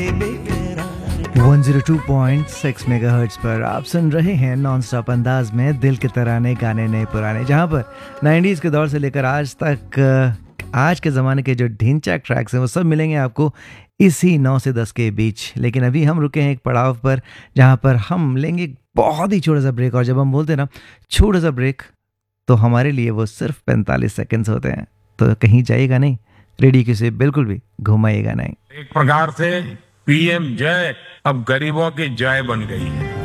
102.6 megahertz पर आप सुन रहे हैं नॉन स्टॉप अंदाज में दिल के तराने गाने नए पुराने, जहां पर 90s के दौर से लेकर आज तक आज के ज़माने के जो ढिंचैक ट्रैक्स हैं वो सब मिलेंगे आपको इसी 9 से 10 के बीच। लेकिन अभी हम रुके हैं एक पड़ाव पर जहां पर हम लेंगे एक बहुत ही छोटा सा ब्रेक, और जब हम बोलते हैं ना छोटा सा ब्रेक, तो हमारे लिए वो सिर्फ 45 सेकंड्स होते हैं। तो कहीं जाइएगा नहीं, रेडियो की से बिल्कुल भी घुमाइएगा नहीं। एक प्रकार से पीएम जय अब गरीबों की जय बन गई है।